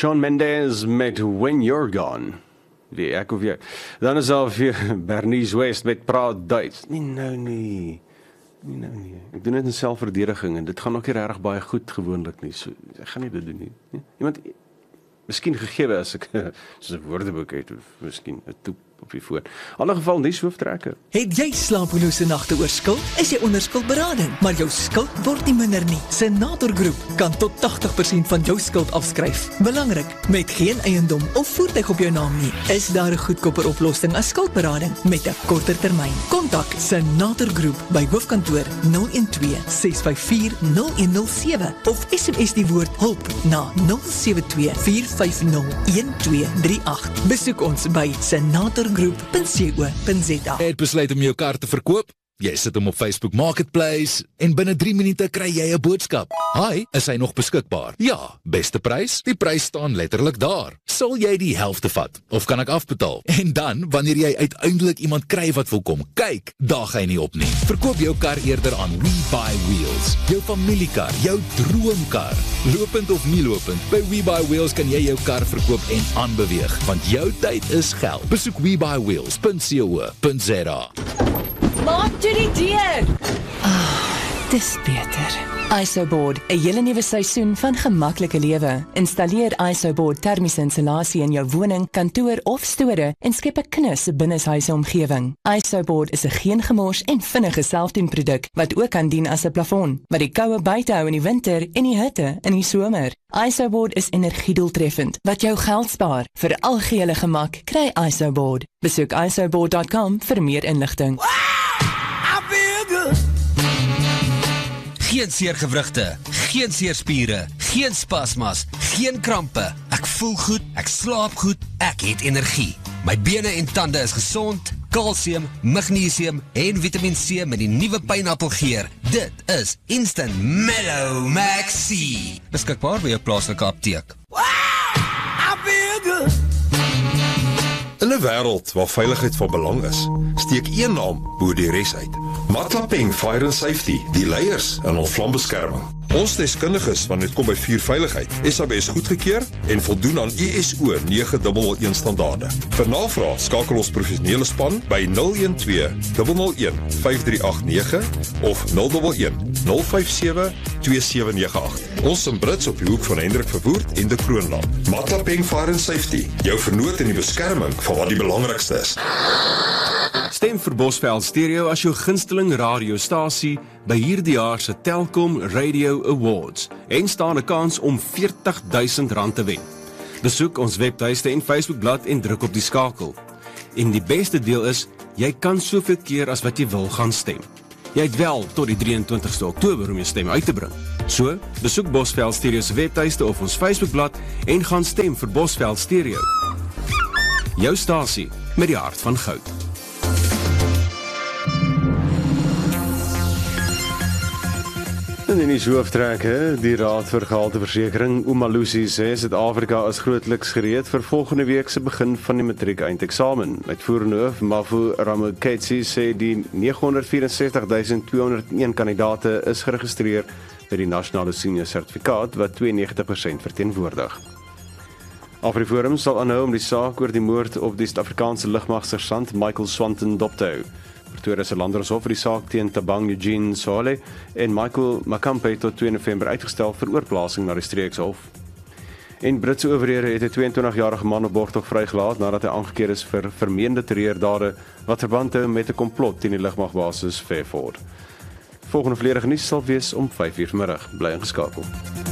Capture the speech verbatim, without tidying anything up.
Shawn Mendes met When You're Gone. Wie, ek of jy? Dan is daar weer Bernice West met Praat Duits. Nee, nou nie. Nee, nou nie. Ek doen dit in selfverdediging en dit gaan ook nie regtig baie goed gewoonlik nie. So, ek gaan nie dit doen nie. nie? Iemand, miskien gegewe as ek soos 'n woordeboek het, of miskien 'n toep op die voor. In alle geval nie hooftrekke. Het jy slapelose nagte oor skuld? Is jy onder skuldberading, maar jou skuld word nie minder nie. Senator Groep kan tot tachtig persent van jou skuld afskryf. Belangrik, met geen eiendom of voertuig op jou naam nie, is daar 'n goedkoper oplossing as skuldberading met 'n korter termyn. Kontak Senator Groep by hoofkantoor nul een twee ses vyf vier nul een nul sewe of S M S die woord hulp na nul sewe twee vier vyf nul een twee drie agt. Besoek ons by senator groep punt co punt za. Jy het besluit om jou kar te verkoop? Jy sit hom op Facebook Marketplace en binne drie minute kry jy 'n boodskap. Hi, is hy nog beskikbaar? Ja, beste prys? Die prys staan letterlik daar. Sal jy die helfte vat? Of kan ek afbetaal? En dan, wanneer jy uiteindelik iemand kry wat wil kom kyk, daag hy nie op nie. Verkoop jou kar eerder aan WeBuyWheels. Jou familiekar, jou droomkar. Lopend of nie lopend, by WeBuyWheels kan jy jou kar verkoop en aanbeweeg, want jou tyd is geld. Besoek we buy wheels punt co punt za. Maak toe die deur! Dis beter. ISOBOARD, 'n hele nuwe seisoen van gemaklike lewe. Installeer ISOBOARD termiese insulasie in jou woning, kantoor of store en skep 'n knus binneshuise omgewing. ISOBOARD is 'n geen gemors en vinnige selfdoenproduk wat ook kan dien as 'n plafon, wat die koue buite hou in die winter en die hitte in die somer. ISOBOARD is energiedoeltreffend wat jou geld spaar. Vir algehele gemak kry ISOBOARD. Besoek isoboard dot com vir meer inligting. Geen seer gewrigte, geen seer spiere, geen spasmas, geen krampe. Ek voel goed, ek slaap goed, ek het energie. My bene en tande is gesond, kalsium, magnesium en Vitamiin C met die nuwe pineappelgeur. Dit is Instant Mellow Max C. Beskikbaar by jou plaaslike apteek. In 'n wêreld waar veiligheid van belang is, steek een naam bo die res uit. Matlapeng Fire and Safety, die leiers in ons vlambeskerming. Ons deskundiges wanneer dit kom by vuurveiligheid, S A B S goedgekeur en voldoen aan I S O nege nul nul een standaarde. Vir navraag skakel ons professionele span by nul een twee nul nul een vyf drie agt nege of nul een een nul vyf sewe twee sewe nege agt. Ons in Brits op die hoek van Hendrik Verwoerd en de Kroonland. Matlapeng Fire and Safety, jou vernoot in die beskerming van wat die belangrikste is. Stem vir Bosveld Stereo as jou gunsteling radiostasie by hierdie jaar se Telkom Radio Awards en staan 'n kans om veertig duisend rand te wen. Besoek ons webtuiste en Facebookblad en druk op die skakel. En die beste deel is, jy kan soveel keer as wat jy wil gaan stem. Jy het wel tot die drie en twintigste Oktober om jou stem uit te bring. So, besoek Bosveld Stereo se webtuiste of ons Facebookblad en gaan stem vir Bosveld Stereo. Jou stasie met die hart van goud. In die nuus hooftrekke, die Raad vir Gehalteversekering, Umalusi, sê Suid-Afrika is grootliks gereed vir volgende week se begin van die matriek eindeksamen. Uitvoerende hoof Mafu Ramoketsi sê die nege vyf ses duisend twee honderd een kandidate is geregistreer by die nasionale senior sertifikaat wat twee negentig persent verteenwoordig. AfriForum sal aanhou om die saak oor die moord op die Suid-Afrikaanse lugmagsersant Michael Swanton dop te hou. Pretoria se Landershof het die saak teen Tabang Eugene Sole en Michael Makampe tot twee November uitgestel vir oorplasing na die streekshof. En Britse owerhede het 'n twee en twintigjarige man op borgtog vrygelaat nadat hy aangekeer is vir vermeende terreurdade wat verband hou met 'n komplot teen die lugmagbasis Fairford. Volgende volledige nuus sal wees om vyf uur vanmiddag. Bly ingeskakel.